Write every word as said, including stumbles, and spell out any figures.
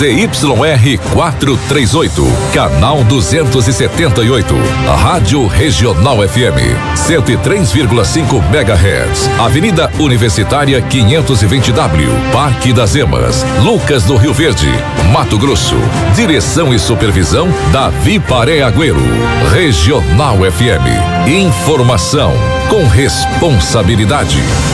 Z Y R quatrocentos e trinta e oito, canal duzentos e setenta e oito, Rádio Regional F M, cento e três vírgula cinco megahertz, Avenida Universitária quinhentos e vinte W, Parque das Emas, Lucas do Rio Verde, Mato Grosso. Direção e supervisão Davi Paré Agüero. Regional F M. Informação com responsabilidade.